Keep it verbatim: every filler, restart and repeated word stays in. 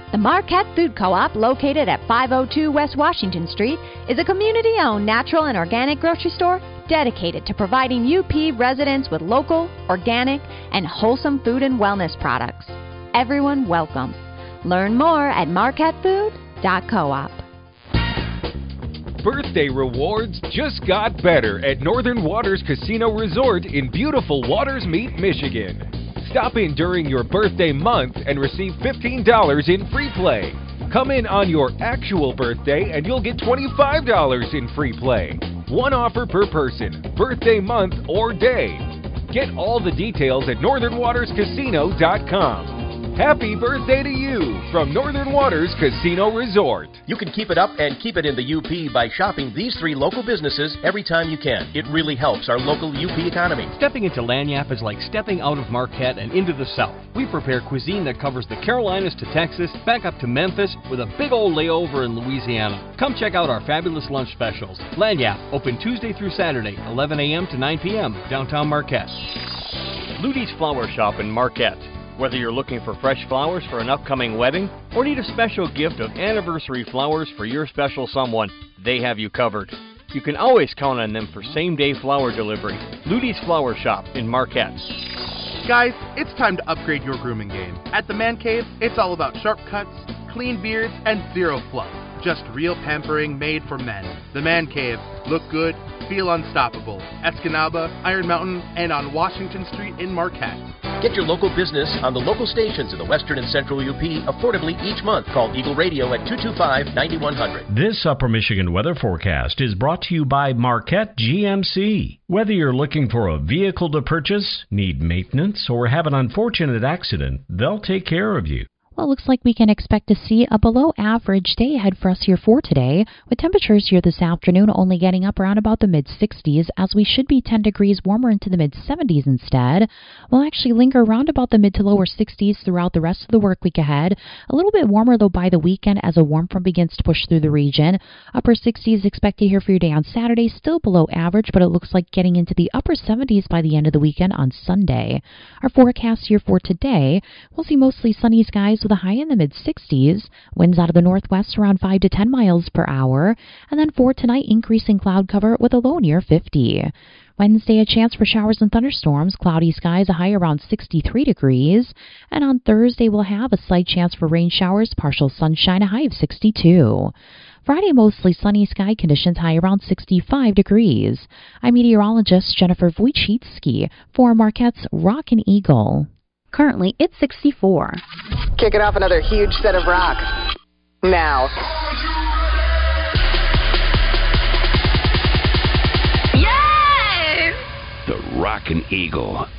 The Marquette Food Co-op, located at five oh two West Washington Street, is a community-owned natural and organic grocery store dedicated to providing U P residents with local, organic, and wholesome food and wellness products. Everyone welcome. Learn more at marquette food dot coop. Birthday rewards just got better at Northern Waters Casino Resort in beautiful Waters Meet, Michigan. Stop in during your birthday month and receive fifteen dollars in free play. Come in on your actual birthday and you'll get twenty-five dollars in free play. One offer per person, birthday month or day. Get all the details at northern waters casino dot com. Happy birthday to you from Northern Waters Casino Resort. You can keep it up and keep it in the U P by shopping these three local businesses every time you can. It really helps our local U P economy. Stepping into Lagniappe is like stepping out of Marquette and into the South. We prepare cuisine that covers the Carolinas to Texas, back up to Memphis, with a big old layover in Louisiana. Come check out our fabulous lunch specials. Lagniappe, open Tuesday through Saturday, eleven a.m. to nine p.m., downtown Marquette. Ludi's Flower Shop in Marquette. Whether you're looking for fresh flowers for an upcoming wedding or need a special gift of anniversary flowers for your special someone, they have you covered. You can always count on them for same-day flower delivery. Ludi's Flower Shop in Marquette. Guys, it's time to upgrade your grooming game. At the Man Cave, it's all about sharp cuts, clean beards, and zero fluff. Just real pampering made for men. The Man Cave. Look good, feel unstoppable. Escanaba, Iron Mountain, and on Washington Street in Marquette. Get your local business on the local stations in the western and central U P affordably each month. Call Eagle Radio at two two five, nine one zero zero. This Upper Michigan weather forecast is brought to you by Marquette G M C. Whether you're looking for a vehicle to purchase, need maintenance, or have an unfortunate accident, they'll take care of you. Well, it looks like we can expect to see a below average day ahead for us here for today, with temperatures here this afternoon only getting up around about the mid sixties, as we should be ten degrees warmer into the mid seventies instead. We'll actually linger around about the mid to lower sixties throughout the rest of the work week ahead. A little bit warmer, though, by the weekend as a warm front begins to push through the region. Upper sixties expected here for your day on Saturday, still below average, but it looks like getting into the upper seventies by the end of the weekend on Sunday. Our forecast here for today, we'll see mostly sunny skies with a high in the mid sixties, winds out of the northwest around five to ten miles per hour, and then for tonight, increasing cloud cover with a low near fifty. Wednesday, a chance for showers and thunderstorms, cloudy skies, a high around sixty-three degrees, and on Thursday, we'll have a slight chance for rain showers, partial sunshine, a high of sixty-two. Friday, mostly sunny sky conditions, high around sixty-five degrees. I'm meteorologist Jennifer Wojcicki for Marquette's Rockin' Eagle. Currently, it's sixty-four. Kicking off another huge set of rock. Now. Yes! The Rockin' Eagle.